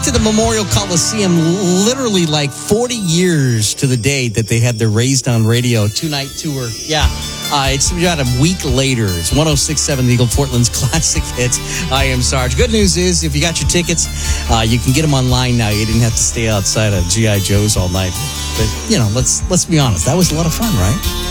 to the Memorial Coliseum literally like 40 years to the date that they had their Raised on Radio two-night tour. Yeah. It's about a week later. It's 106.7 Eagle Portland's Classic Hits. I am Sarge. Good news is, if you got your tickets, you can get them online now. You didn't have to stay outside of G.I. Joe's all night. But, let's be honest. That was a lot of fun, right?